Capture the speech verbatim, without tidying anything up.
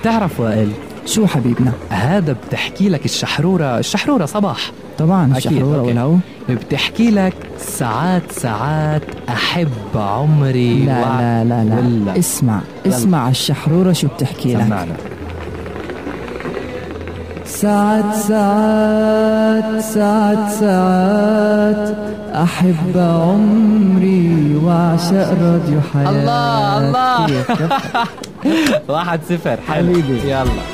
بتعرف وائل شو حبيبنا؟ هذا بتحكي لك الشحرورة الشحرورة صباح طبعا الشحرورة والهو بتحكي لك ساعات ساعات أحب عمري. لا وع... لا لا لا ولا. اسمع اسمع الشحرورة شو بتحكي لك. سمعنا. ساعات ساعات ساعات ساعات أحب عمري وأعشق راديو حياتي. الله الله واحد صفر حبيبي. يلا